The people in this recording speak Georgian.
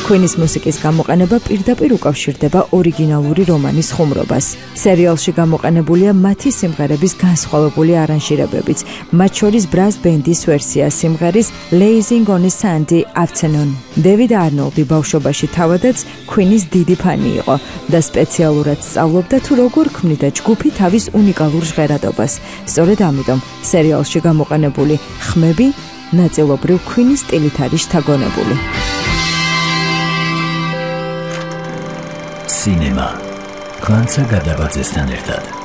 Queen-ის მუსიკის გამოყენება პირდაპირ უკავშირდება ორიგინალური რომანის ხუმრობას. სერიალში გამოყენებულია მათი სიმღერების განსხვავებული არანჟირებებიც, მათ შორის brass band-ის ვერსია სიმღერის Blazing on a Sunday Afternoon. დევიდ არნოლდი ბავშვობაში თავადაც Queen-ის დიდი ფანი იყო და სპეციალურად სწავლობდა თუ როგორ ქმნიდა ჯგუფი თავის უნიკალურ ჟღერადობას. სწორედ ამიტომ სერიალში გამოყენებული ხმები ნაწილობრივ Queen-ის სტილით არის შთაგონებული. Cinema. Quanta გადაბაძესთან ერთად.